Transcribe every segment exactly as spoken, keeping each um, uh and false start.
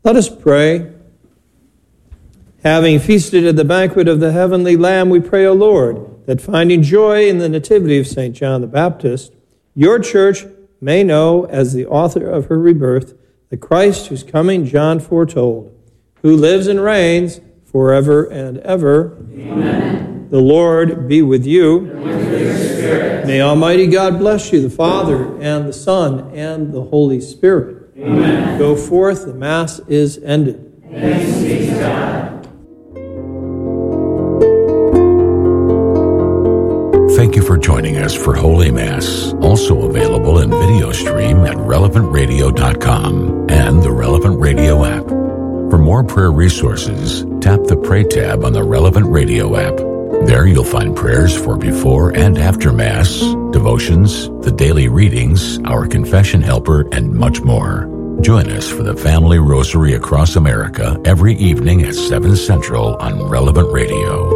Let us pray. Having feasted at the banquet of the heavenly Lamb, we pray, O Lord, that finding joy in the nativity of Saint John the Baptist, your church may know, as the author of her rebirth, the Christ whose coming John foretold, who lives and reigns forever and ever. Amen. The Lord be with you. And with your spirit. May Almighty God bless you, the Father, and the Son, and the Holy Spirit. Amen. Go forth, the Mass is ended. Thanks be to God. Thank you for joining us for Holy Mass, also available in video stream at relevant radio dot com and the Relevant Radio app. For more prayer resources, tap the Pray tab on the Relevant Radio app. There you'll find prayers for before and after Mass, devotions, the daily readings, our confession helper, and much more. Join us for the Family Rosary across America every evening at seven Central on Relevant Radio.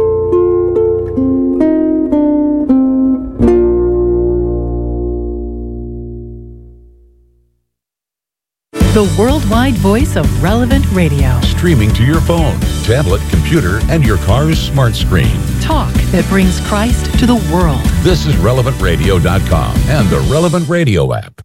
The worldwide voice of Relevant Radio. Streaming to your phone, tablet, computer, and your car's smart screen. Talk that brings Christ to the world. This is relevant radio dot com and the Relevant Radio app.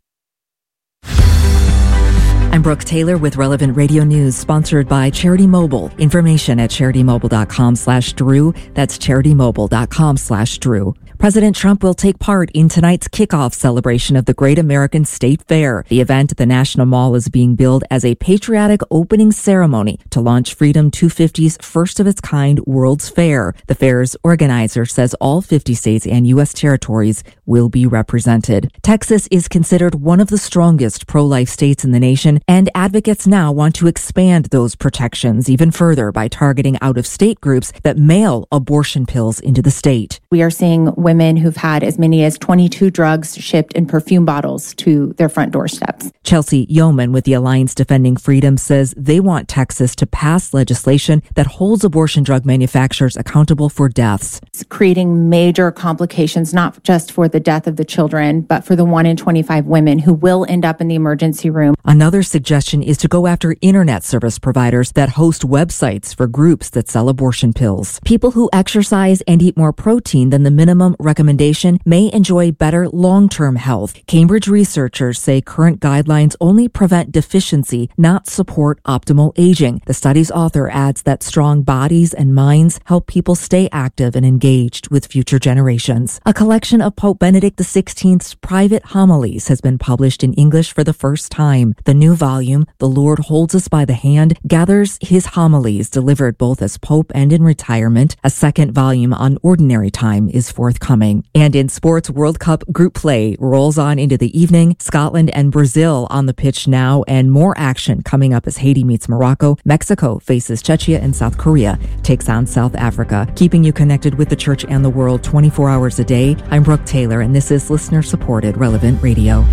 I'm Brooke Taylor with Relevant Radio News, sponsored by Charity Mobile. Information at charity-mobile.com slash Drew. That's charity-mobile.com slash Drew. President Trump will take part in tonight's kickoff celebration of the Great American State Fair. The event at the National Mall is being billed as a patriotic opening ceremony to launch Freedom two fifty's first-of-its-kind World's Fair. The fair's organizer says all fifty states and U S territories will be represented. Texas is considered one of the strongest pro-life states in the nation, and advocates now want to expand those protections even further by targeting out-of-state groups that mail abortion pills into the state. We are seeing women who've had as many as twenty-two drugs shipped in perfume bottles to their front doorsteps. Chelsea Yeoman with the Alliance Defending Freedom says they want Texas to pass legislation that holds abortion drug manufacturers accountable for deaths. It's creating major complications, not just for the death of the children, but for the one in twenty-five women who will end up in the emergency room. Another suggestion is to go after internet service providers that host websites for groups that sell abortion pills. People who exercise and eat more protein than the minimum recommendation may enjoy better long-term health. Cambridge researchers say current guidelines only prevent deficiency, not support optimal aging. The study's author adds that strong bodies and minds help people stay active and engaged with future generations. A collection of Pope Benedict the sixteenth's private homilies has been published in English for the first time. The new volume, The Lord Holds Us by the Hand, gathers his homilies delivered both as Pope and in retirement. A second volume on ordinary time is forthcoming. And in sports, World Cup group play rolls on into the evening. Scotland and Brazil on the pitch now, and more action coming up as Haiti meets Morocco. Mexico faces Czechia, and South Korea takes on South Africa. Keeping you connected with the church and the world twenty-four hours a day. I'm Brooke Taylor, and this is listener-supported Relevant Radio.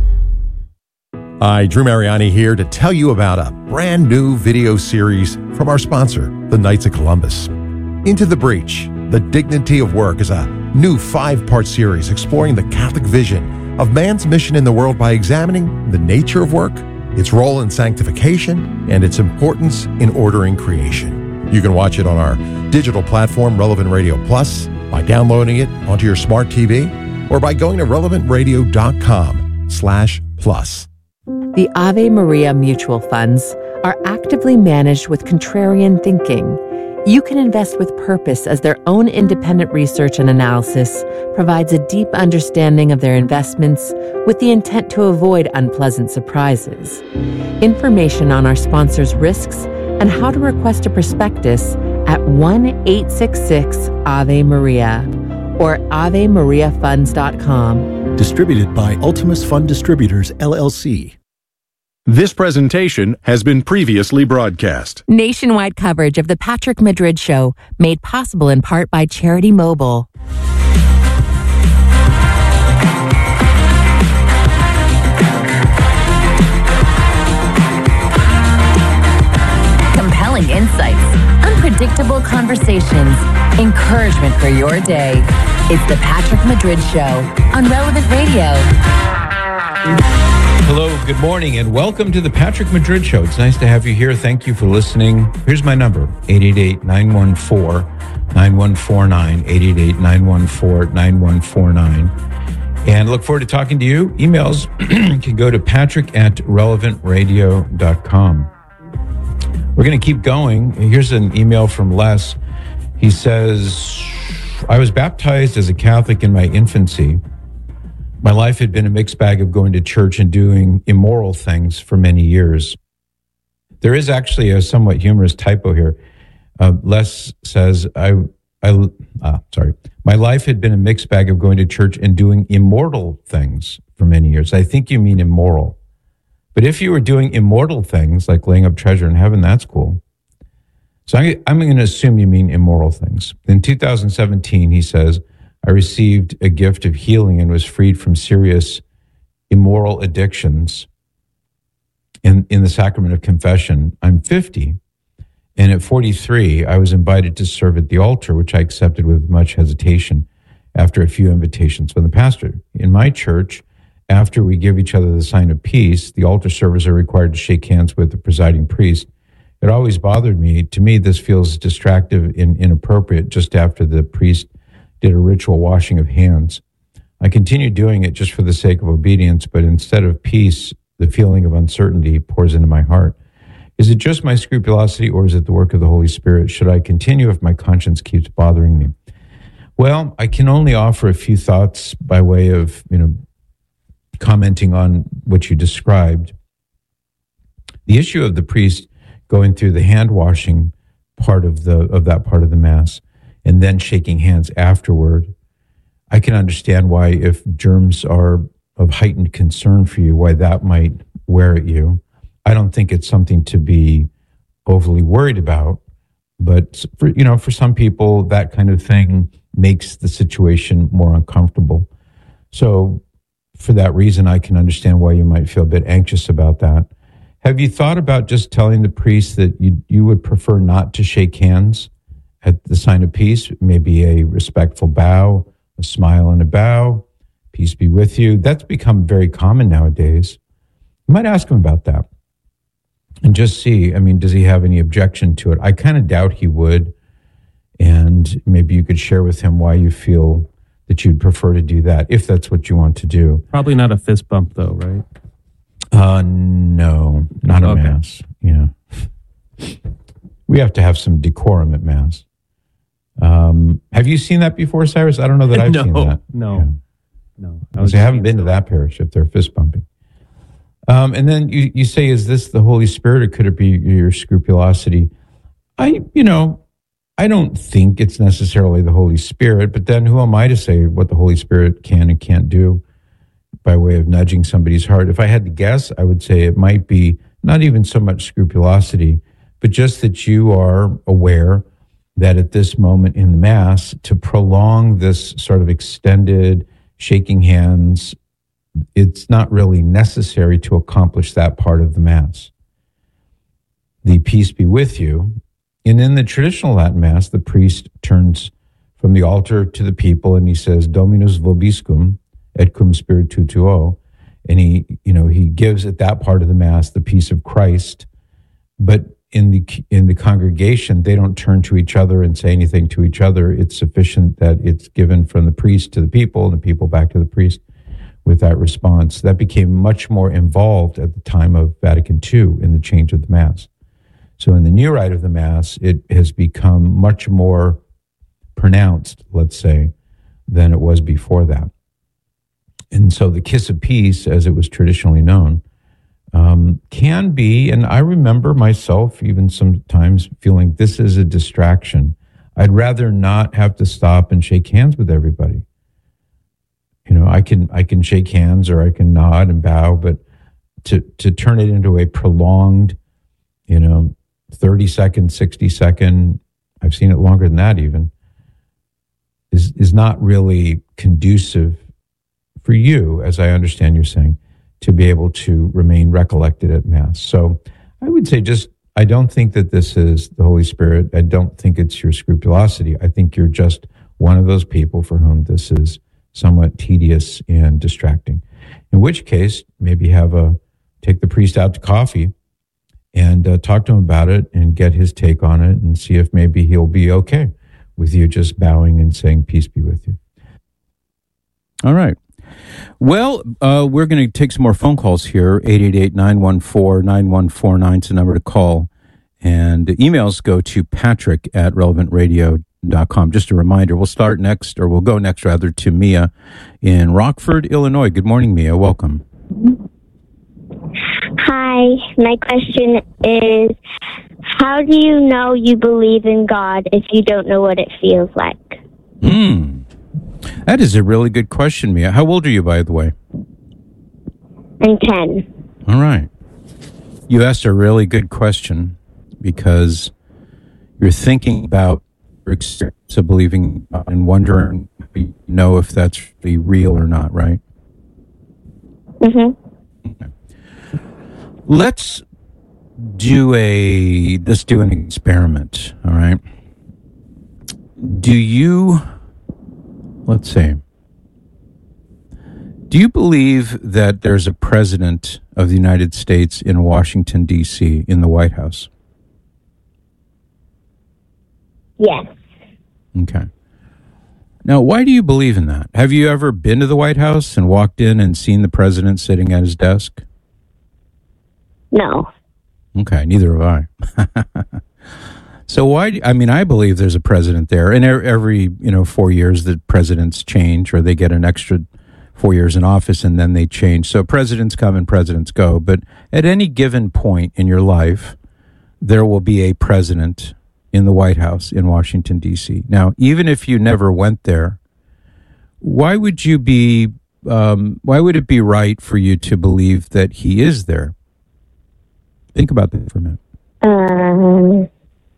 Hi, Drew Mariani here to tell you about a brand new video series from our sponsor, the Knights of Columbus. Into the Breach, The Dignity of Work is a new five-part series exploring the Catholic vision of man's mission in the world by examining the nature of work, its role in sanctification, and its importance in ordering creation. You can watch it on our digital platform, Relevant Radio Plus, by downloading it onto your smart T V, or by going to relevant radio dot com slash plus. The Ave Maria mutual funds are actively managed with contrarian thinking. You can invest with purpose as their own independent research and analysis provides a deep understanding of their investments with the intent to avoid unpleasant surprises. Information on our sponsors' risks and how to request a prospectus at one eight six six Ave Maria or ave maria funds dot com. Distributed by Ultimus Fund Distributors, L L C. This presentation has been previously broadcast. Nationwide coverage of the Patrick Madrid Show, made possible in part by Charity Mobile. Compelling insights, unpredictable conversations, encouragement for your day. It's the Patrick Madrid Show on Relevant Radio. Hello, good morning, and welcome to the Patrick Madrid Show. It's nice to have you here. Thank you for listening. Here's my number, eight eight eight, nine one four, nine one four nine, eight eight eight, nine one four, nine one four nine. And look forward to talking to you. Emails can go to patrick at relevant radio dot com. We're going to keep going. Here's an email from Les. He says, I was baptized as a Catholic in my infancy. My life had been a mixed bag of going to church and doing immoral things for many years. There is actually a somewhat humorous typo here. Uh, Les says, I, I, ah, sorry. My life had been a mixed bag of going to church and doing immortal things for many years. I think you mean immoral. But if you were doing immortal things, like laying up treasure in heaven, that's cool. So I, I'm going to assume you mean immoral things. In two thousand seventeen, he says, I received a gift of healing and was freed from serious immoral addictions in, in the sacrament of confession. I'm fifty, and at forty-three, I was invited to serve at the altar, which I accepted with much hesitation after a few invitations from the pastor. In my church, after we give each other the sign of peace, the altar servers are required to shake hands with the presiding priest. It always bothered me. To me, this feels distractive and inappropriate just after the priest did a ritual washing of hands. I continued doing it just for the sake of obedience, but instead of peace, the feeling of uncertainty pours into my heart. Is it just my scrupulosity, or is it the work of the Holy Spirit? Should I continue if my conscience keeps bothering me? Well, I can only offer a few thoughts by way of, you know, commenting on what you described. The issue of the priest going through the hand washing part of the of that part of the Mass and then shaking hands afterward, I can understand why, if germs are of heightened concern for you, why that might wear at you. I don't think it's something to be overly worried about, but for, you know, for some people, that kind of thing makes the situation more uncomfortable. So for that reason, I can understand why you might feel a bit anxious about that. Have you thought about just telling the priest that you, you would prefer not to shake hands at the sign of peace? Maybe a respectful bow, a smile and a bow, peace be with you. That's become very common nowadays. You might ask him about that and just see, I mean, does he have any objection to it? I kind of doubt he would. And maybe you could share with him why you feel that you'd prefer to do that, if that's what you want to do. Probably not a fist bump, though, right? Uh, no, not a okay. Mass. Yeah. We have to have some decorum at Mass. Um, have you seen that before, Cyrus? I don't know that I've no, seen that. No, yeah. no. I, I haven't been so. to that parish if they're fist bumping. Um, and then you, you say, is this the Holy Spirit, or could it be your scrupulosity? I, you know, I don't think it's necessarily the Holy Spirit, but then who am I to say what the Holy Spirit can and can't do by way of nudging somebody's heart? If I had to guess, I would say it might be not even so much scrupulosity, but just that you are aware that at this moment in the Mass, to prolong this sort of extended shaking hands, it's not really necessary to accomplish that part of the Mass. The peace be with you. And in the traditional Latin Mass, the priest turns from the altar to the people and he says, Dominus vobiscum et cum spiritu tuo. And he, you know, he gives at that part of the Mass the peace of Christ. But in the in the congregation, they don't turn to each other and say anything to each other. It's sufficient that it's given from the priest to the people and the people back to the priest with that response. That became much more involved at the time of Vatican Two in the change of the Mass. So in the new rite of the Mass, it has become much more pronounced, let's say, than it was before that. And so the kiss of peace, as it was traditionally known, um, can be, and I remember myself even sometimes feeling this is a distraction. I'd rather not have to stop and shake hands with everybody. You know, I can I can shake hands or I can nod and bow, but to to turn it into a prolonged, you know, thirty second, sixty second, I've seen it longer than that even, is is not really conducive for you, as I understand you're saying, to be able to remain recollected at Mass. So I would say just, I don't think that this is the Holy Spirit. I don't think it's your scrupulosity. I think you're just one of those people for whom this is somewhat tedious and distracting. In which case, maybe have a take the priest out to coffee and uh, talk to him about it and get his take on it and see if maybe he'll be okay with you just bowing and saying, peace be with you. All right. Well, uh, we're going to take some more phone calls here. eight eight eight, nine one four, nine one four nine is the number to call. And emails go to patrick at relevant radio dot com. Just a reminder, we'll start next, or we'll go next, rather, to Mia in Rockford, Illinois. Good morning, Mia. Welcome. Hi, my question is, how do you know you believe in God if you don't know what it feels like? Hmm. That is a really good question, Mia. How old are you, by the way? I'm ten. All right. You asked a really good question because you're thinking about your experience of believing in God and wondering, you know, if that's really real or not, right? Mm-hmm. Okay. Let's do a let's do an experiment, all right? Do you, let's say, do you believe that there's a president of the United States in Washington, D C, in the White House? Yes. Okay. Now, why do you believe in that? Have you ever been to the White House and walked in and seen the president sitting at his desk? No. Okay, neither have I. So why, do, I mean, I believe there's a president there, and every, you know, four years the presidents change, or they get an extra four years in office and then they change. So presidents come and presidents go, but at any given point in your life, there will be a president in the White House in Washington, D C. Now, even if you never went there, why would you be, um, why would it be right for you to believe that he is there? Think about that for a minute. Um,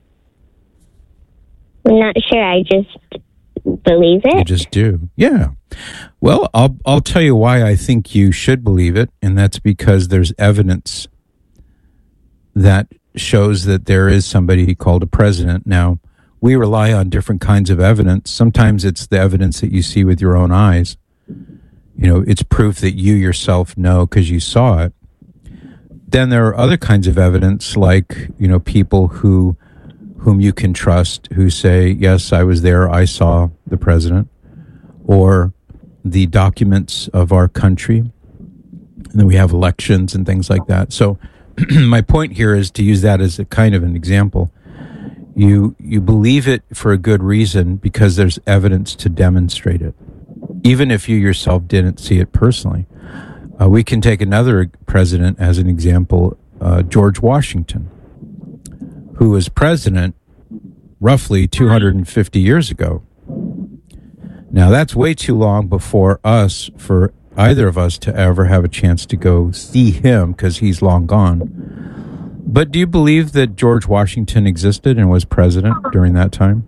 I'm not sure. I just believe it. You just do. Yeah. Well, I'll I'll tell you why I think you should believe it, and that's because there's evidence that shows that there is somebody called a president. Now, we rely on different kinds of evidence. Sometimes it's the evidence that you see with your own eyes. You know, it's proof that you yourself know because you saw it. Then there are other kinds of evidence, like, you know, people who whom you can trust who say, yes, I was there, I saw the president, or the documents of our country. And then we have elections and things like that. So my point here is to use that as a kind of an example. You you believe it for a good reason because there's evidence to demonstrate it, even if you yourself didn't see it personally. Uh, we can take another president as an example, uh, George Washington, who was president roughly two hundred fifty years ago. Now, that's way too long before us, for either of us to ever have a chance to go see him because he's long gone. But do you believe that George Washington existed and was president during that time?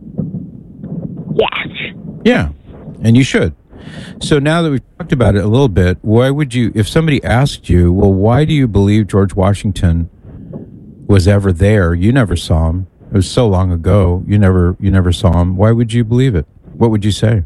Yes. Yeah, and you should. So now that we've talked about it a little bit, why would you, if somebody asked you, well, why do you believe George Washington was ever there? You never saw him. It was so long ago. You never, you never saw him. Why would you believe it? What would you say?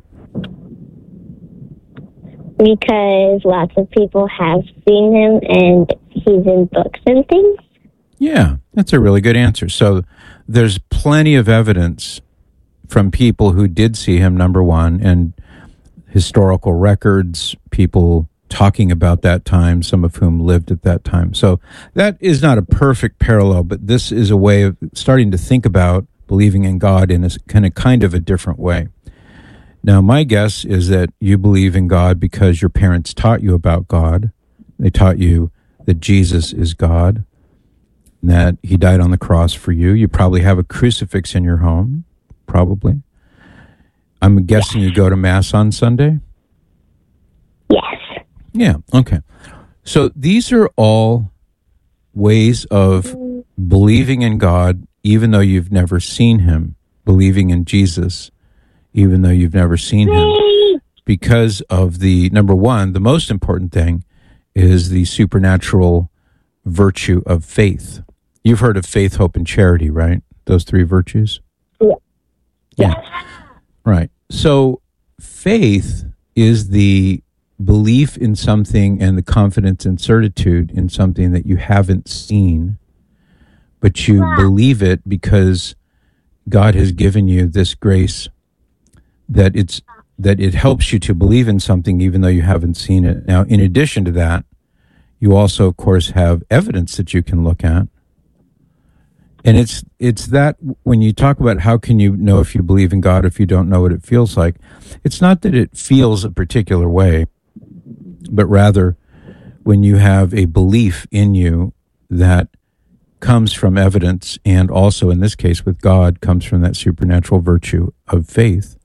Because lots of people have seen him and he's in books and things. Yeah, that's a really good answer. So there's plenty of evidence from people who did see him, number one, and historical records, people talking about that time, some of whom lived at that time. So that is not a perfect parallel, but this is a way of starting to think about believing in God in a kind of, kind of a different way. Now, my guess is that you believe in God because your parents taught you about God. They taught you that Jesus is God, and that he died on the cross for you. You probably have a crucifix in your home, probably. I'm guessing you go to Mass on Sunday? Yes. Yeah, okay. So these are all ways of believing in God, even though you've never seen him, believing in Jesus, even though you've never seen him, because of the, number one, the most important thing is the supernatural virtue of faith. You've heard of faith, hope, and charity, right? Those three virtues? Yeah. Yeah. Right. So faith is the belief in something and the confidence and certitude in something that you haven't seen, but you wow. believe it because God has given you this grace that it's that it helps you to believe in something even though you haven't seen it. Now, in addition to that, you also, of course, have evidence that you can look at. And it's it's that when you talk about how can you know if you believe in God if you don't know what it feels like, it's not that it feels a particular way, but rather when you have a belief in you that comes from evidence, and also in this case with God comes from that supernatural virtue of faith.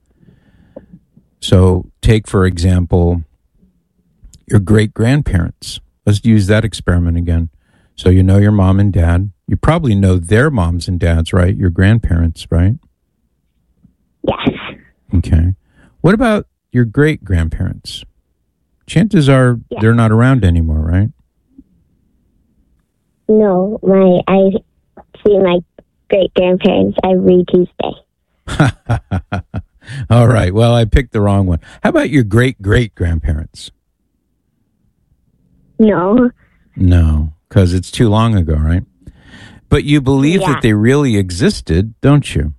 So take, for example, your great-grandparents. Let's use that experiment again. So you know your mom and dad. You probably know their moms and dads, right? Your grandparents, right? Yes. Okay. What about your great-grandparents? Chances are yes. they're not around anymore, right? No, my I see my great-grandparents every Tuesday. All right. Well, I picked the wrong one. How about your great-great-grandparents? No. No, because it's too long ago, right? But you believe yeah. that they really existed, don't you?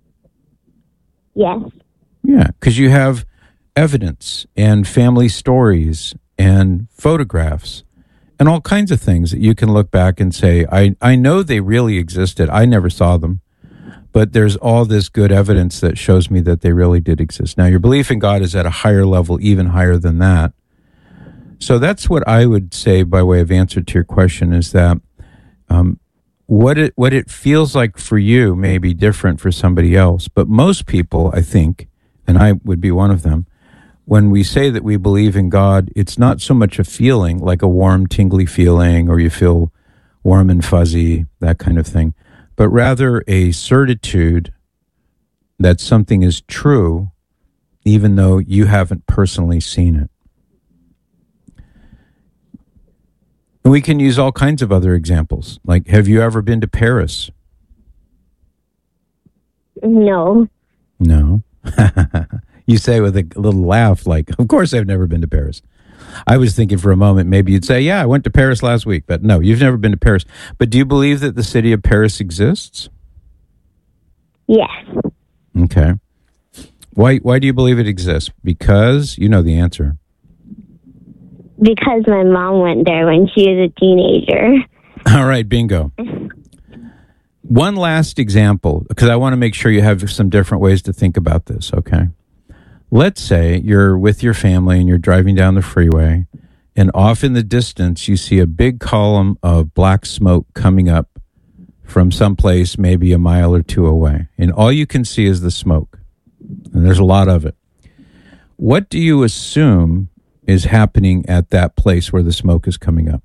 Yes. Yeah, because you have evidence and family stories and photographs and all kinds of things that you can look back and say, I, I know they really existed. I never saw them. But there's all this good evidence that shows me that they really did exist. Now, your belief in God is at a higher level, even higher than that. So that's what I would say by way of answer to your question is that um, what it what it feels like for you may be different for somebody else. But most people, I think, and I would be one of them, when we say that we believe in God, it's not so much a feeling, like a warm, tingly feeling, or you feel warm and fuzzy, that kind of thing, but rather a certitude that something is true, even though you haven't personally seen it. And we can use all kinds of other examples. Like, have you ever been to Paris? No. No. You say with a little laugh, like, of course I've never been to Paris. I was thinking for a moment, maybe you'd say, yeah, I went to Paris last week. But no, you've never been to Paris. But do you believe that the city of Paris exists? Yes. Okay. Why, why do you believe it exists? Because you know the answer. Because my mom went there when she was a teenager. All right, bingo. One last example, because I want to make sure you have some different ways to think about this, okay? Let's say you're with your family and you're driving down the freeway, and off in the distance you see a big column of black smoke coming up from someplace maybe a mile or two away, and all you can see is the smoke, and there's a lot of it. What do you assume is happening at that place where the smoke is coming up?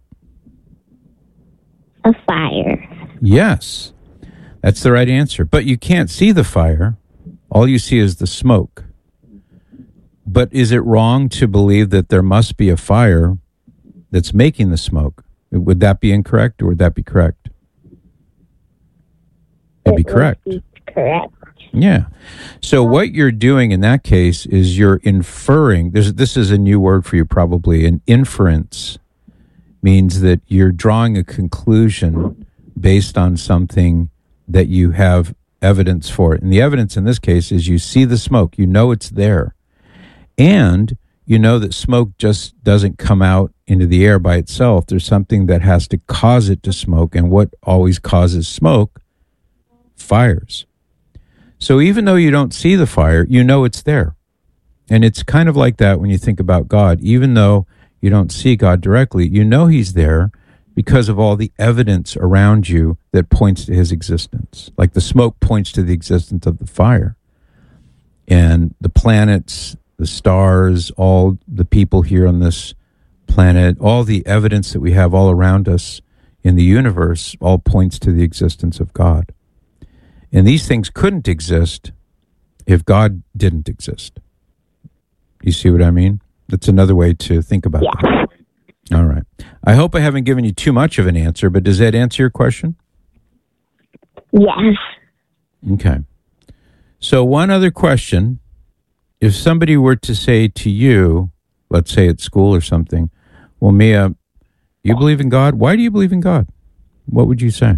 A fire. Yes, that's the right answer. But you can't see the fire. All you see is the smoke. But is it wrong to believe that there must be a fire that's making the smoke? Would that be incorrect, or would that be correct? It'd be correct. Be correct. Yeah. So what you're doing in that case is you're inferring. There's, this is a new word for you probably. An inference means that you're drawing a conclusion based on something that you have evidence for. And the evidence in this case is you see the smoke. You know it's there. And you know that smoke just doesn't come out into the air by itself. There's something that has to cause it to smoke. And what always causes smoke? Fires. So even though you don't see the fire, you know it's there. And it's kind of like that when you think about God. Even though you don't see God directly, you know he's there because of all the evidence around you that points to his existence. Like the smoke points to the existence of the fire. And the planets, the stars, all the people here on this planet, all the evidence that we have all around us in the universe all points to the existence of God. And these things couldn't exist if God didn't exist. You see what I mean? That's another way to think about yeah. that. All right. I hope I haven't given you too much of an answer, but does that answer your question? Yes. Okay. So one other question. If somebody were to say to you, let's say at school or something, well, Mia, you believe in God? Why do you believe in God? What would you say?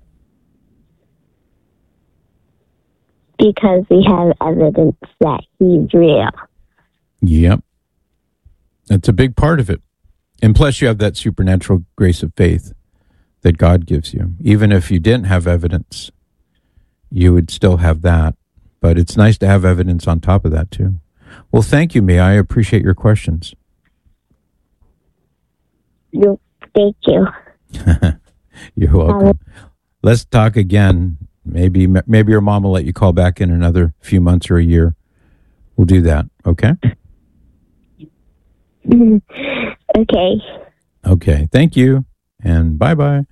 Because we have evidence that he's real. Yep. That's a big part of it. And plus you have that supernatural grace of faith that God gives you. Even if you didn't have evidence, you would still have that. But it's nice to have evidence on top of that too. Well, thank you, Mia. I appreciate your questions. Thank you. You're welcome. Let's talk again. Maybe maybe your mom will let you call back in another few months or a year. We'll do that, okay? Okay. Okay, thank you, and bye-bye.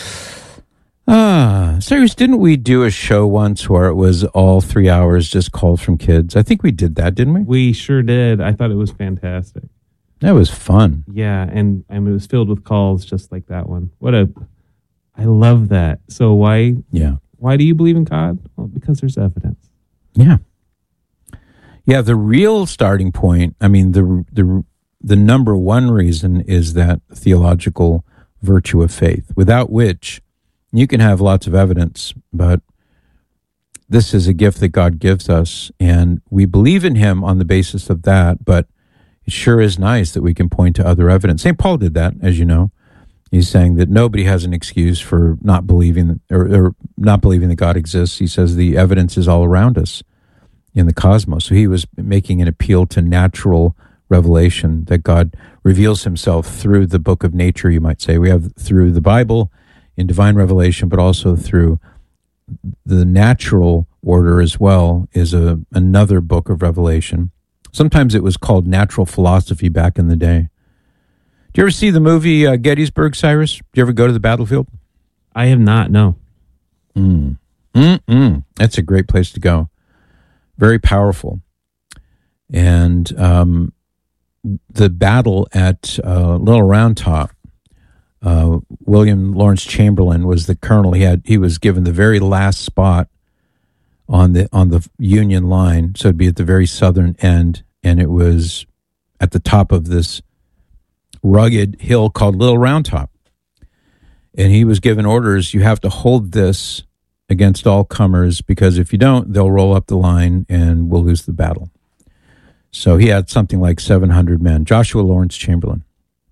Ah, Cyrus, didn't we do a show once where it was all three hours just calls from kids? I think we did that, didn't we? We sure did. I thought it was fantastic. That was fun. Yeah, and, and it was filled with calls just like that one. What a... I love that. So why... Yeah. Why do you believe in God? Well, because there's evidence. Yeah. Yeah, the real starting point, I mean, the the the number one reason is that theological virtue of faith, without which you can have lots of evidence, but this is a gift that God gives us, and we believe in him on the basis of that, but it sure is nice that we can point to other evidence. Saint Paul did that, as you know. He's saying that nobody has an excuse for not believing or, or not believing that God exists. He says the evidence is all around us in the cosmos. So he was making an appeal to natural revelation, that God reveals himself through the book of nature, you might say. We have through the Bible in divine revelation, but also through the natural order as well is a another book of revelation. Sometimes it was called natural philosophy back in the day. Do you ever see the movie uh, Gettysburg, Cyrus? Do you ever go to the battlefield? I have not, no. Mm. Mm-mm. That's a great place to go. Very powerful. And um, the battle at uh, Little Round Top, uh, William Lawrence Chamberlain was the colonel. He had he was given the very last spot on the on the Union line, so it'd be at the very southern end, and it was at the top of this rugged hill called Little Round Top. And he was given orders, you have to hold this against all comers, because if you don't, they'll roll up the line and we'll lose the battle. So he had something like seven hundred men, Joshua Lawrence Chamberlain.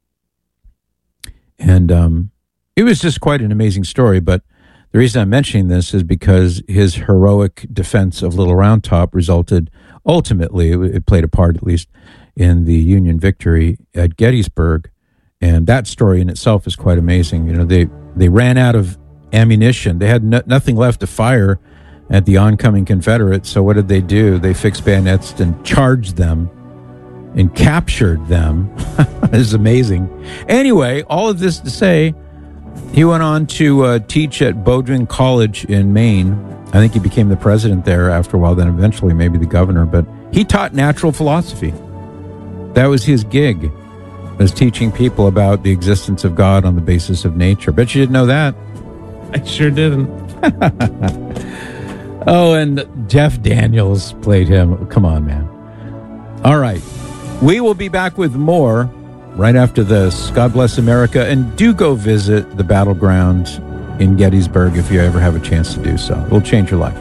And um, it was just quite an amazing story, but the reason I'm mentioning this is because his heroic defense of Little Round Top resulted, ultimately, it played a part at least, in the Union victory at Gettysburg. And that story in itself is quite amazing. You know, they, they ran out of ammunition. They had no, nothing left to fire at the oncoming Confederates. So what did they do? They fixed bayonets and charged them and captured them. This is amazing. Anyway, all of this to say, he went on to uh, teach at Bowdoin College in Maine. I think he became the president there after a while, then eventually maybe the governor. But he taught natural philosophy. That was his gig, was teaching people about the existence of God on the basis of nature. Bet you didn't know that. I sure didn't. Oh, and Jeff Daniels played him. Come on, man. All right. We will be back with more right after this. God bless America. And do go visit the battleground in Gettysburg if you ever have a chance to do so. It will change your life.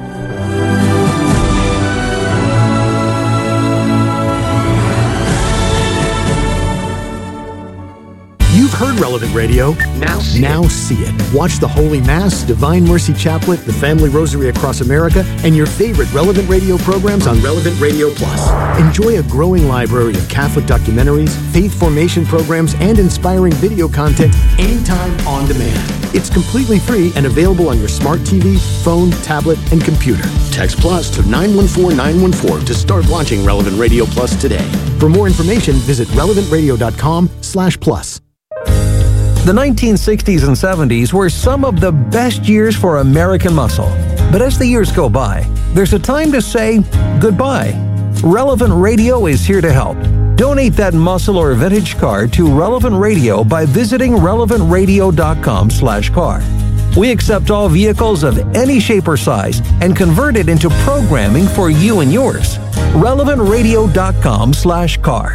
You've heard Relevant Radio. Now see, now see it. Watch the Holy Mass, Divine Mercy Chaplet, the Family Rosary across America, and your favorite Relevant Radio programs on Relevant Radio Plus. Enjoy a growing library of Catholic documentaries, faith formation programs, and inspiring video content anytime on demand. It's completely free and available on your smart T V, phone, tablet, and computer. Text Plus to nine one four nine one four to start watching Relevant Radio Plus today. For more information, visit relevant radio dot com slash plus. The nineteen sixties and seventies were some of the best years for American muscle. But as the years go by, there's a time to say goodbye. Relevant Radio is here to help. Donate that muscle or vintage car to Relevant Radio by visiting relevant radio dot com slash car. We accept all vehicles of any shape or size and convert it into programming for you and yours. relevant radio dot com slash car.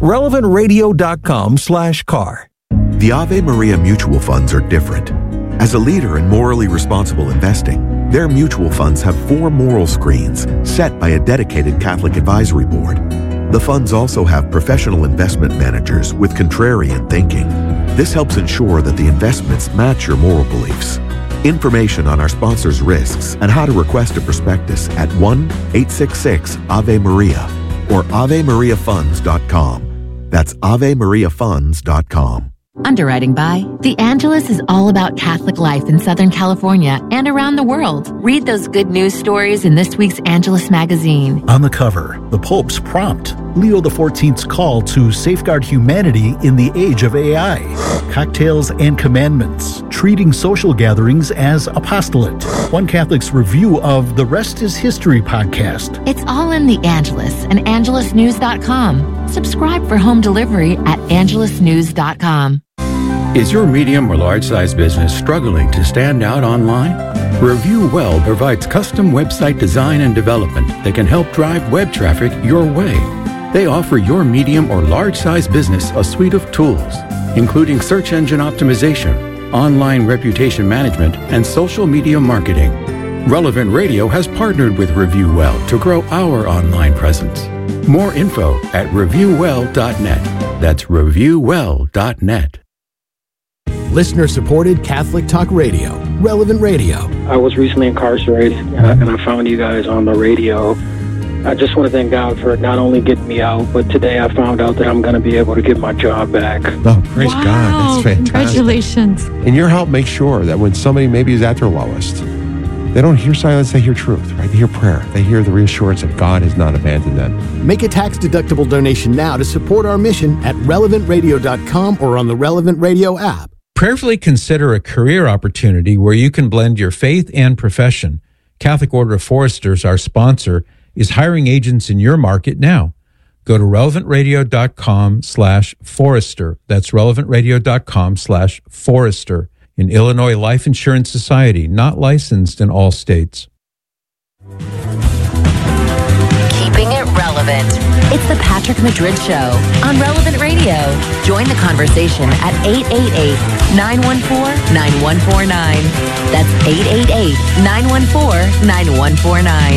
relevant radio dot com slash car. The Ave Maria mutual funds are different. As a leader in morally responsible investing, their mutual funds have four moral screens set by a dedicated Catholic advisory board. The funds also have professional investment managers with contrarian thinking. This helps ensure that the investments match your moral beliefs. Information on our sponsors' risks and how to request a prospectus at one eight six six Ave Maria or ave maria funds dot com. That's ave maria funds dot com. Underwriting by The Angelus is all about Catholic life in Southern California and around the world. Read those good news stories in this week's Angelus magazine. On the cover, the Pope's prompt, Leo the fourteenth's call to safeguard humanity in the age of A I. Cocktails and Commandments, treating social gatherings as apostolate. One Catholic's review of the Rest is History podcast. It's all in The Angelus and angelus news dot com. Subscribe for home delivery at angelus news dot com. Is your medium or large size business struggling to stand out online? Review Well provides custom website design and development that can help drive web traffic your way. They offer your medium or large size business a suite of tools, including search engine optimization, online reputation management, and social media marketing. Relevant Radio has partnered with Review Well to grow our online presence. More info at review well dot net. That's review well dot net. Listener-supported Catholic Talk Radio, Relevant Radio. I was recently incarcerated, uh, and I found you guys on the radio. I just want to thank God for not only getting me out, but today I found out that I'm going to be able to get my job back. Oh, praise wow, God. That's fantastic. Congratulations. And your help makes sure that when somebody maybe is at their lowest, they don't hear silence, they hear truth, right? They hear prayer. They hear the reassurance that God has not abandoned them. Make a tax-deductible donation now to support our mission at relevant radio dot com or on the Relevant Radio app. Prayerfully consider a career opportunity where you can blend your faith and profession. Catholic Order of Foresters, our sponsor, is hiring agents in your market now. Go to relevant radio dot com slash forester. That's relevant radio dot com slash forester. In Illinois Life Insurance Society, not licensed in all states. Keeping it relevant. It's the Patrick Madrid Show on Relevant Radio. Join the conversation at eight eight eight, nine one four, nine one four nine. That's eight eight eight, nine one four, nine one four nine.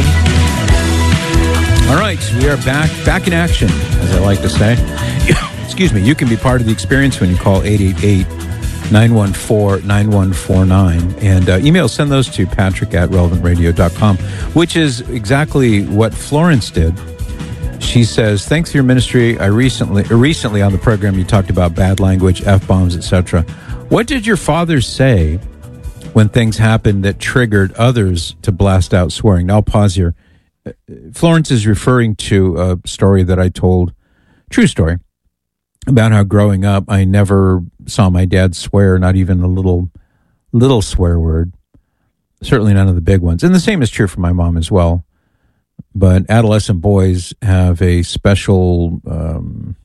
All right, we are back, back in action, as I like to say. Excuse me. You can be part of the experience when you call eight eight eight, nine one four, nine one four nine. And uh, email, send those to patrick at relevant radio dot com, which is exactly what Florence did. She says, thanks for your ministry. I recently, recently on the program, you talked about bad language, F-bombs, et cetera. What did your father say when things happened that triggered others to blast out swearing? Now, I'll pause here. Florence is referring to a story that I told, true story, about how growing up, I never saw my dad swear, not even a little, little swear word. Certainly none of the big ones. And the same is true for my mom as well. But adolescent boys have a special, um,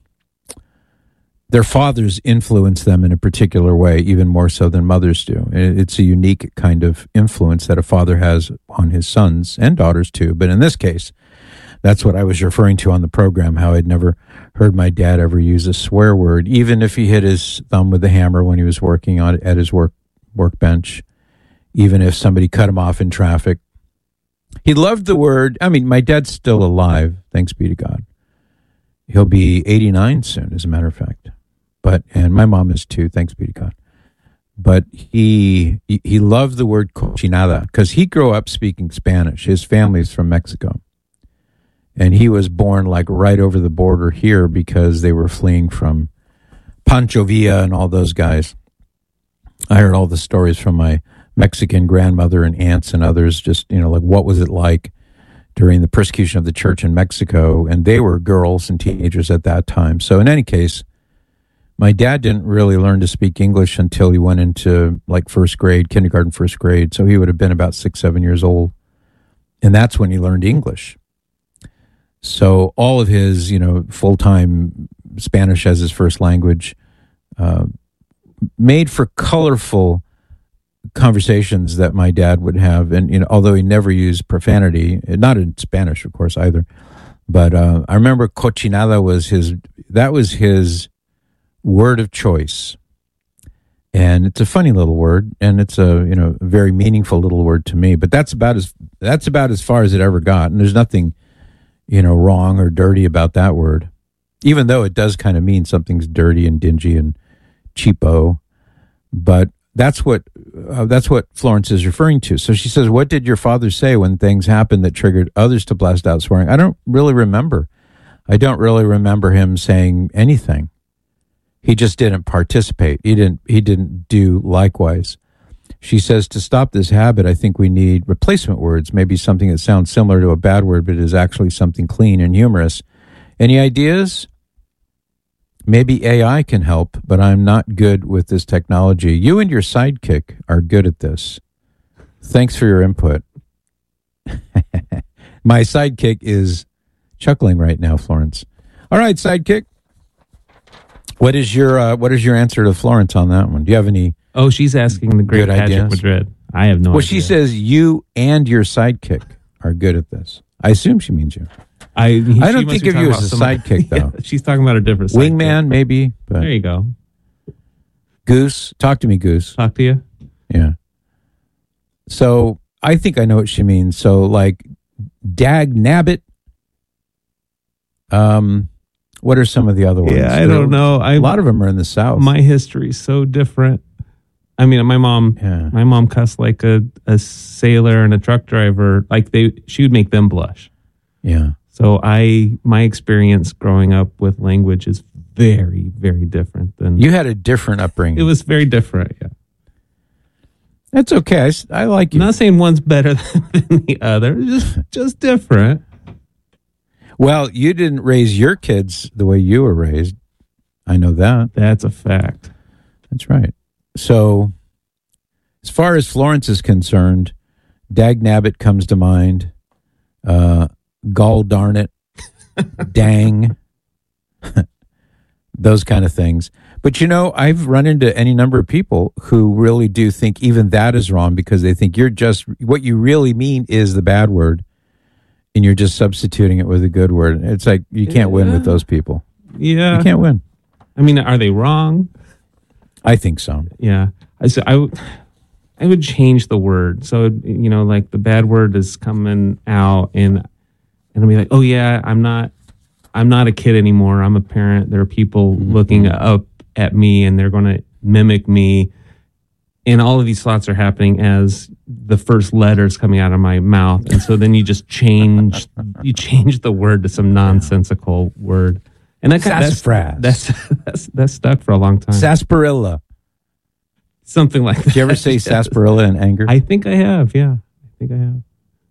their fathers influence them in a particular way, even more so than mothers do. It's a unique kind of influence that a father has on his sons and daughters too. But in this case, that's what I was referring to on the program, how I'd never heard my dad ever use a swear word, even if he hit his thumb with the hammer when he was working on at his work workbench, even if somebody cut him off in traffic. He loved the word. I mean, my dad's still alive, thanks be to God. He'll be eighty-nine soon, as a matter of fact. But, and my mom is too, thanks be to God. But he he, he loved the word cochinada because he grew up speaking Spanish. His family's from Mexico. And he was born like right over the border here because they were fleeing from Pancho Villa and all those guys. I heard all the stories from my Mexican grandmother and aunts and others, just, you know, like what was it like during the persecution of the church in Mexico? And they were girls and teenagers at that time. So in any case, my dad didn't really learn to speak English until he went into like first grade, kindergarten, first grade. So he would have been about six, seven years old. And that's when he learned English. So all of his, you know, full-time Spanish as his first language uh, made for colorful conversations that my dad would have. And, you know, although he never used profanity, not in Spanish, of course, either, But uh, I remember cochinada was his, that was his word of choice. And it's a funny little word, and it's a, you know, very meaningful little word to me. But that's about as, that's about as far as it ever got. And there's nothing, you know, wrong or dirty about that word, even though it does kind of mean something's dirty and dingy and cheapo. But that's what uh, that's what Florence is referring to. So she says, what did your father say when things happened that triggered others to blast out swearing? I don't really remember. I don't really remember him saying anything. He just didn't participate. He didn't he didn't do likewise. She says, to stop this habit, I think we need replacement words, maybe something that sounds similar to a bad word, but is actually something clean and humorous. Any ideas? Maybe A I can help, but I'm not good with this technology. You and your sidekick are good at this. Thanks for your input. My sidekick is chuckling right now, Florence. All right, sidekick. What is your uh, what is your answer to Florence on that one? Do you have any? Oh, she's asking the great Patrick ideas? Madrid. I have no well, idea. Well, she says you and your sidekick are good at this. I assume she means you. I, he, I don't think of you as a sidekick, though. Yeah, she's talking about a different wingman, maybe. But there you go. Goose, talk to me, Goose. Talk to you? Yeah. So I think I know what she means. So, like, dag nabbit. Um, what are some of the other ones? Yeah, I don't know. I, a lot of them are in the South. My history's so different. I mean, my mom, yeah. my mom cussed like a, a sailor and a truck driver. Like they, she would make them blush. Yeah. So I, my experience growing up with language is very, very different than you had a different upbringing. It was very different. Yeah. That's okay. I, I like you. I'm not saying one's better than the other. It's just, just different. Well, you didn't raise your kids the way you were raised. I know that. That's a fact. That's right. So, as far as Florence is concerned, dag nabbit comes to mind. Uh, gall darn it, dang, those kind of things. But, you know, I've run into any number of people who really do think even that is wrong because they think you're just, what you really mean is the bad word and you're just substituting it with a good word. It's like you can't yeah. win with those people. Yeah. You can't win. I mean, are they wrong? I think so. Yeah. I, so I, w- I would change the word. So, you know, like the bad word is coming out and and I'll be like, oh, yeah, I'm not I'm not a kid anymore. I'm a parent. There are people mm-hmm. looking up at me and they're going to mimic me. And all of these thoughts are happening as the first letter is coming out of my mouth. And so then you just change you change the word to some nonsensical word. And that kind of, that's, that's, that's, that's stuck for a long time. Sarsaparilla. Something like that. Did you ever say sarsaparilla in anger? I think I have, yeah. I think I have.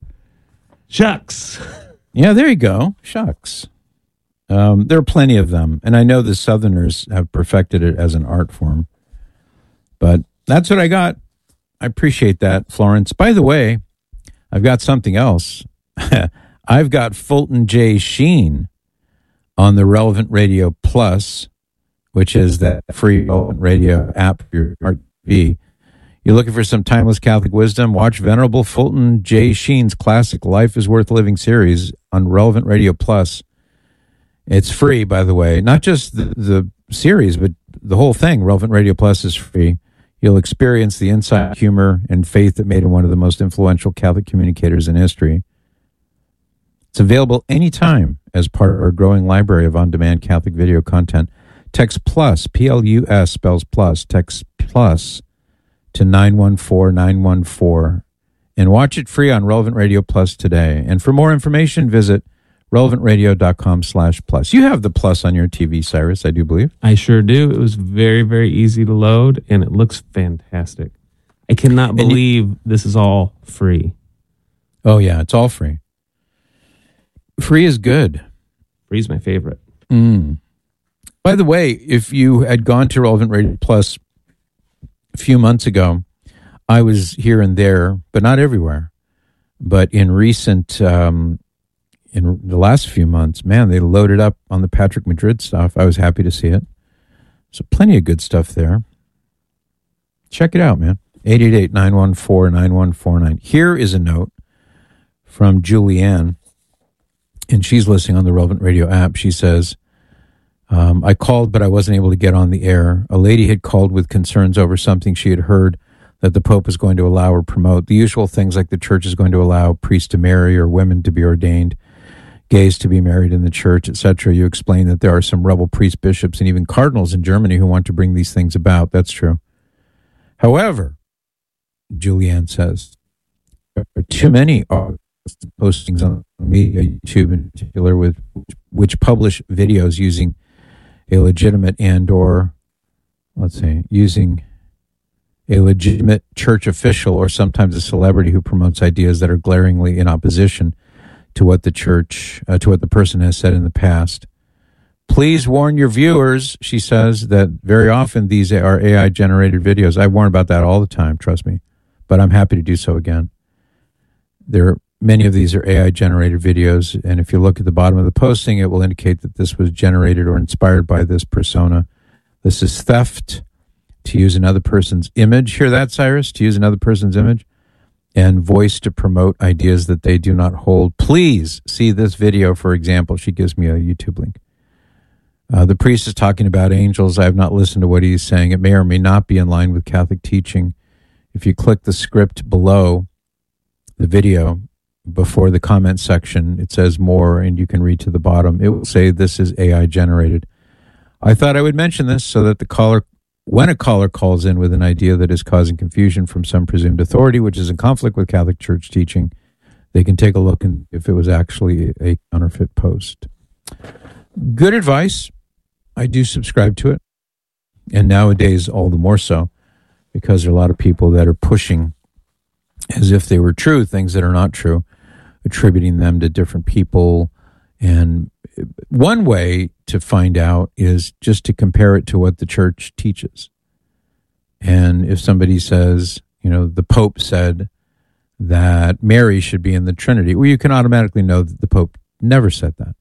Shucks. Yeah, there you go. Shucks. Um, there are plenty of them. And I know the Southerners have perfected it as an art form. But that's what I got. I appreciate that, Florence. By the way, I've got something else. I've got Fulton J. Sheen on the Relevant Radio Plus, which is that free Relevant Radio app for your smart T V. You're looking for some timeless Catholic wisdom? Watch Venerable Fulton J. Sheen's classic Life is Worth Living series on Relevant Radio Plus. It's free, by the way. Not just the, the series, but the whole thing. Relevant Radio Plus is free. You'll experience the insight, humor, and faith that made him one of the most influential Catholic communicators in history. It's available anytime as part of our growing library of on-demand Catholic video content. Text PLUS, P L U S spells plus, text PLUS to nine one four nine one four and watch it free on Relevant Radio Plus today. And for more information, visit relevantradio.com slash plus. You have the plus on your T V, Cyrus, I do believe. I sure do. It was very, very easy to load, and it looks fantastic. I cannot believe you, this is all free. Oh, yeah, it's all free. Free is good. Free is my favorite. Mm. By the way, if you had gone to Relevant Radio Plus a few months ago, I was here and there, but not everywhere. But in recent, um, in the last few months, man, they loaded up on the Patrick Madrid stuff. I was happy to see it. So plenty of good stuff there. Check it out, man. eight eight eight, nine one four, nine one four nine. Here is a note from Julianne. and she's listening on the Relevant Radio app. She says, um, I called, but I wasn't able to get on the air. A lady had called with concerns over something she had heard that the Pope is going to allow or promote. The usual things like the church is going to allow priests to marry or women to be ordained, gays to be married in the church, et cetera. You explain that there are some rebel priests, bishops, and even cardinals in Germany who want to bring these things about. That's true. However, Julianne says, there are too many postings on media, YouTube in particular, with which publish videos using a legitimate and or, let's say, using a legitimate church official or sometimes a celebrity who promotes ideas that are glaringly in opposition to what the church, uh, to what the person has said in the past. Please warn your viewers, she says, that very often these are A I-generated videos. I warn about that all the time, trust me, but I'm happy to do so again. There are, many of these are A I-generated videos, and if you look at the bottom of the posting, it will indicate that this was generated or inspired by this persona. This is theft, to use another person's image. Hear that, Cyrus? To use another person's image and voice to promote ideas that they do not hold. Please see this video, for example. She gives me a YouTube link. Uh, the priest is talking about angels. I have not listened to what he's saying. It may or may not be in line with Catholic teaching. If you click the script below the video, before the comment section, it says more, and you can read to the bottom. It will say this is A I generated. I thought I would mention this so that the caller, when a caller calls in with an idea that is causing confusion from some presumed authority, which is in conflict with Catholic Church teaching, they can take a look and if it was actually a counterfeit post. Good advice. I do subscribe to it. And nowadays, all the more so, because there are a lot of people that are pushing as if they were true, things that are not true, attributing them to different people. And one way to find out is just to compare it to what the church teaches. And if somebody says, you know, the Pope said that Mary should be in the Trinity, well, you can automatically know that the Pope never said that.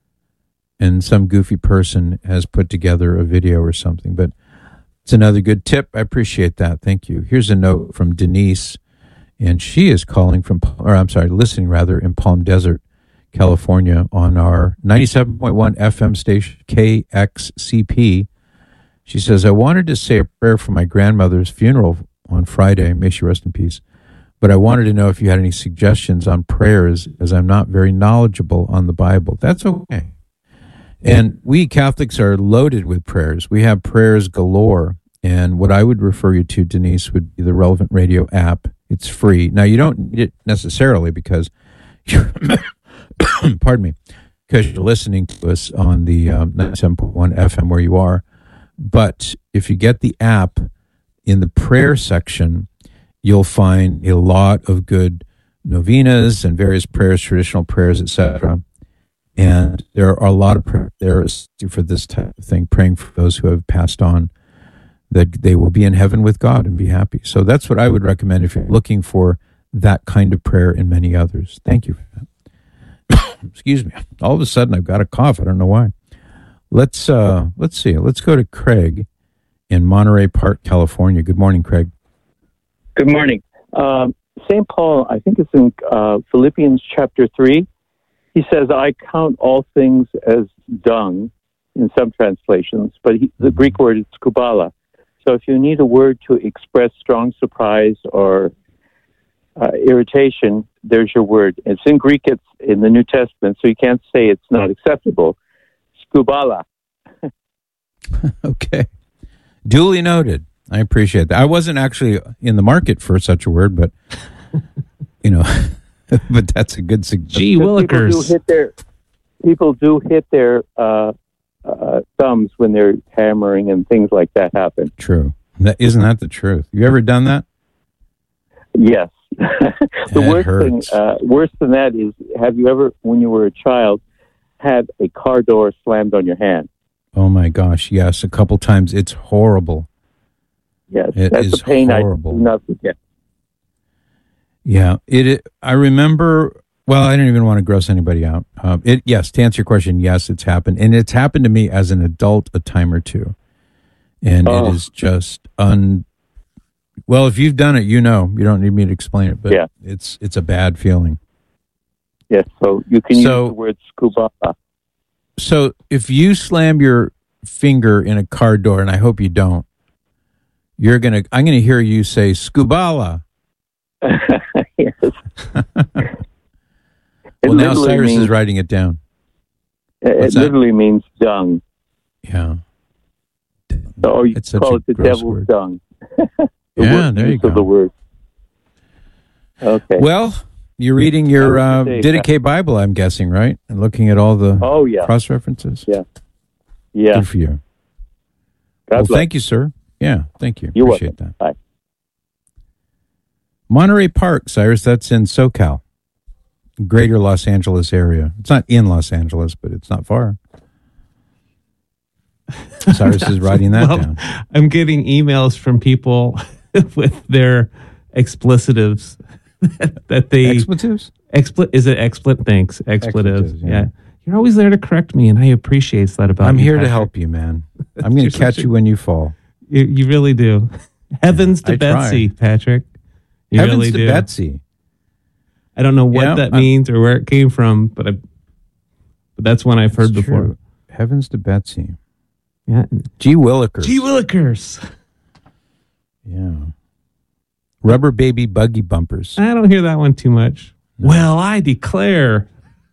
And some goofy person has put together a video or something. But it's another good tip. I appreciate that. Thank you. Here's a note from Denise, and she is calling from, or I'm sorry, listening rather, in Palm Desert, California, on our ninety-seven point one F M station, K X C P. She says, I wanted to say a prayer for my grandmother's funeral on Friday. May she rest in peace. But I wanted to know if you had any suggestions on prayers, as I'm not very knowledgeable on the Bible. That's okay. And we Catholics are loaded with prayers. We have prayers galore. And what I would refer you to, Denise, would be the Relevant Radio app. It's free. Now, you don't need it necessarily because you're, pardon me, because you're listening to us on the um, ninety-seven point one F M where you are. But if you get the app, in the prayer section, you'll find a lot of good novenas and various prayers, traditional prayers, et cetera. And there are a lot of prayers there for this type of thing, praying for those who have passed on, that they will be in heaven with God and be happy. So that's what I would recommend if you're looking for that kind of prayer and many others. Thank you for that. Excuse me. All of a sudden, I've got a cough. I don't know why. Let's uh, let's see. Let's go to Craig in Monterey Park, California. Good morning, Craig. Good morning. Um, Saint Paul, I think it's in uh, Philippians chapter three. He says, I count all things as dung in some translations, but he, the Greek word is skubala. So if you need a word to express strong surprise or uh, irritation, there's your word. It's in Greek, it's in the New Testament, so you can't say it's not acceptable. Skubala. Okay. Duly noted. I appreciate that. I wasn't actually in the market for such a word, but, you know... But that's a good suggestion. Gee willikers. People do hit their, people do hit their uh, uh, thumbs when they're hammering and things like that happen. True. That, isn't that the truth? You ever done that? Yes. The It worst hurts. thing, uh, worse than that is, have you ever, when you were a child, had a car door slammed on your hand? Oh my gosh, yes. A couple times. It's horrible. Yes. It that's is the pain horrible. I do not forget. Yeah, it, it. I remember. Well, I don't even want to gross anybody out. Um, it. Yes, to answer your question, yes, it's happened, and it's happened to me as an adult a time or two, and Oh. it is just un. Well, if you've done it, you know. You don't need me to explain it, but Yeah. it's it's a bad feeling. Yes, so you can use So- the word skubala. So if you slam your finger in a car door, and I hope you don't, you're gonna. I'm gonna hear you say "Skubala." Yes. Well, now literally Cyrus means- is writing it down. It What's that? literally means dung. Yeah. Or you It's such call a it the gross devil's word. dung. The Yeah, word there you use of go. The word. Okay. Well, you're reading your I uh, would say, Didache Bible, I'm guessing, right? And looking at all the Oh, yeah. cross references. Yeah. Yeah. Good for you. God well, bless. thank you, sir. Yeah, thank you. You're Appreciate welcome. that. Bye. Monterey Park, Cyrus, that's in SoCal, greater Los Angeles area. It's not in Los Angeles, but it's not far. Cyrus is writing that Well, down. I'm getting emails from people with their explicitives that, that they Expletives? Expl- is it explit? Thanks, expletives. Expletives, yeah. yeah. You're always there to correct me, and I appreciate that about I'm you. here to Patrick. help you, man. I'm going You're to catch such a- you when you fall. You, you really do. Heavens to I try. Betsy, Patrick. You Heavens really to do. Betsy. I don't know what Yeah, that I'm- means or where it came from, but I, but that's one I've heard It's before. true. Heavens to Betsy. Yeah. G. Willikers. Gee Willikers. Yeah. Rubber baby buggy bumpers. I don't hear that one too much. Well, I declare,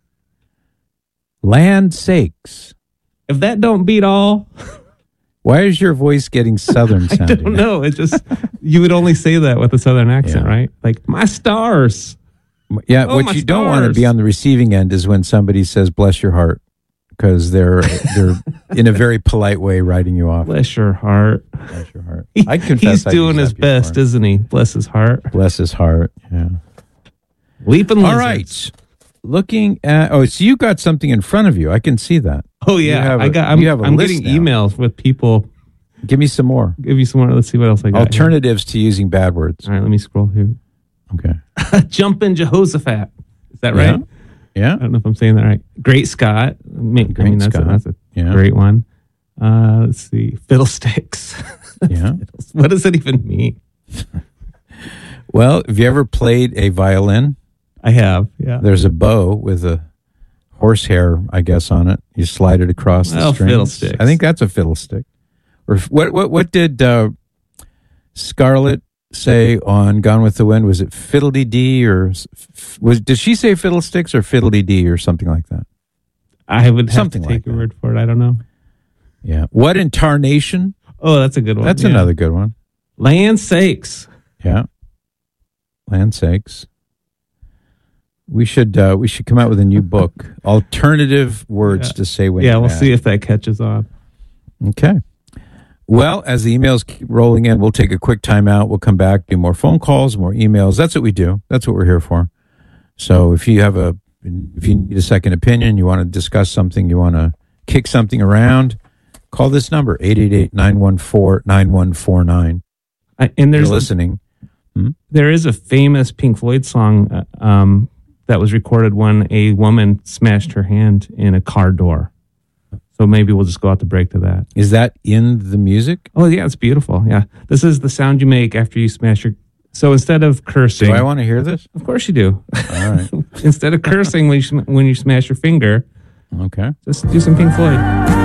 Land sakes. if that don't beat all, Why is your voice getting southern I sounding? don't know. It just you would only say that with a southern accent, Yeah. right? Like my stars. Yeah, Oh, what my you don't want to stars. be on the receiving end is when somebody says "bless your heart" because they're they're in a very polite way writing you off. Bless your heart. Bless your heart. He- I confess he's I've doing used his that before. best, isn't he? Bless his heart. Bless his heart. Yeah. Leaping All lizards. right. Looking at oh, so you got something in front of you. I can see that. Oh You yeah, have I a- got. I'm, you have a I'm list getting now. emails with people. Give me some more Give you some more. Let's see what else I got. here. alternatives to using bad words. All right, let me scroll here. Okay. Jumpin' Jehoshaphat. Is that Yeah. right? Yeah. I don't know if I'm saying that right. Great Scott. I mean, I Great mean that's, Scott. A, that's a Yeah. great one. Uh, let's see. Fiddlesticks. Yeah. What does it even mean? Well, have you ever played a violin? I have. Yeah. There's a bow with a horsehair, I guess, on it. You slide it across the Well, strings. fiddlesticks. I think that's a fiddlestick. Or f- what? What? What did uh, Scarlett say on Gone with the Wind? Was it fiddledy dee or s- f- was? Did she say fiddlesticks or fiddledy dee or something like that? I would have Something to like take your word for it. I don't know. Yeah. What in tarnation? Oh, that's a good one. That's yeah. another good one. Land sakes. Yeah. Land sakes. We should uh, we should come out with a new book. Alternative words Yeah. to say when Yeah, you're we'll mad. see if that catches on. Okay. Well, as the emails keep rolling in, we'll take a quick time out. We'll come back, do more phone calls, more emails. That's what we do. That's what we're here for. So if you have a, if you need a second opinion, you want to discuss something, you want to kick something around, call this number, eight eight eight, nine one four, nine one four nine. I, and there's You're a- listening. There is a famous Pink Floyd song uh, um, that was recorded when a woman smashed her hand in a car door. So maybe we'll just go out to break to that. Is that in the music? Oh yeah, it's beautiful. Yeah, this is the sound you make after you smash your. So instead of cursing, Do I want to hear this? Of course you do. All right. Instead of cursing when you sm- when you smash your finger, Okay. just do some Pink Floyd.